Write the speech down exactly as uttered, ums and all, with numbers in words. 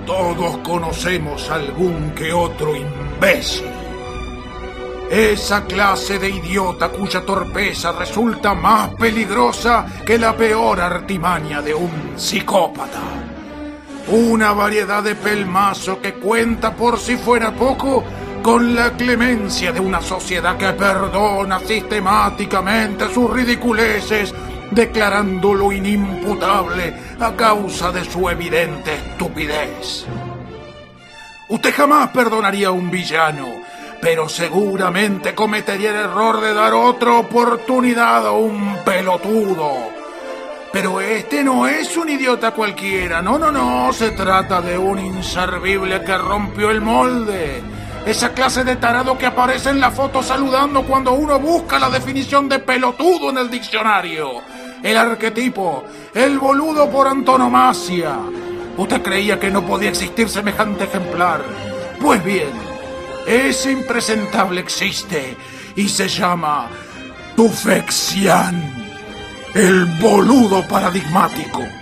Todos conocemos algún que otro imbécil. Esa clase de idiota cuya torpeza resulta más peligrosa que la peor artimaña de un psicópata. Una variedad de pelmazo que cuenta, por si fuera poco, con la clemencia de una sociedad que perdona sistemáticamente sus ridiculeces, declarándolo inimputable a causa de su evidente estupidez. Usted jamás perdonaría a un villano, pero seguramente cometería el error de dar otra oportunidad a un pelotudo. Pero este no es un idiota cualquiera, no, no, no, se trata de un inservible que rompió el molde. Esa clase de tarado que aparece en la foto saludando cuando uno busca la definición de pelotudo en el diccionario. El arquetipo, el boludo por antonomasia. Usted creía que no podía existir semejante ejemplar. Pues bien, ese impresentable existe y se llama Tufexian, el boludo paradigmático.